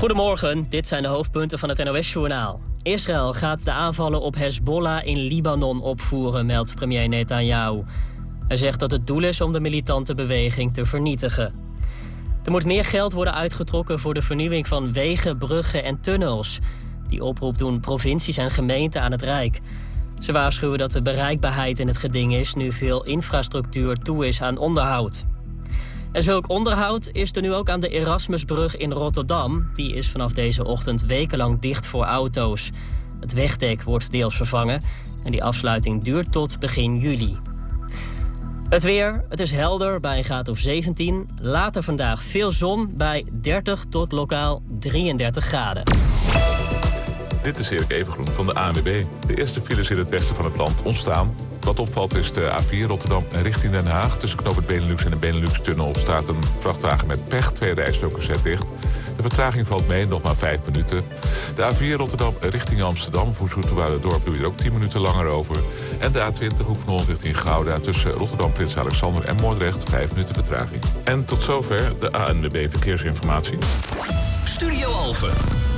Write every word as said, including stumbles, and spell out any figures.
Goedemorgen, dit zijn de hoofdpunten van het N O S-journaal. Israël gaat de aanvallen op Hezbollah in Libanon opvoeren, meldt premier Netanyahu. Hij zegt dat het doel is om de militante beweging te vernietigen. Er moet meer geld worden uitgetrokken voor de vernieuwing van wegen, bruggen en tunnels. Die oproep doen provincies en gemeenten aan het Rijk. Ze waarschuwen dat de bereikbaarheid in het geding is nu veel infrastructuur toe is aan onderhoud. En zulk onderhoud is er nu ook aan de Erasmusbrug in Rotterdam. Die is vanaf deze ochtend wekenlang dicht voor auto's. Het wegdek wordt deels vervangen en die afsluiting duurt tot begin juli. Het weer, het is helder bij een graad of zeventien. Later vandaag veel zon bij dertig tot lokaal drieëndertig graden. Dit is Erik Evengroen van de A N W B. De eerste files in het westen van het land ontstaan. Wat opvalt is de A vier Rotterdam richting Den Haag. Tussen knoop het Benelux en de Benelux-tunnel staat een vrachtwagen met pech. Twee rijstroken zet dicht. De vertraging valt mee, nog maar vijf minuten. De A vier Rotterdam richting Amsterdam. Voor Zoeterwoude-dorp doe je er ook tien minuten langer over. En de A twintig Hoek van Holland richting Gouda. Tussen Rotterdam, Prins Alexander en Moordrecht. Vijf minuten vertraging. En tot zover de A N W B Verkeersinformatie. Studio Alphen.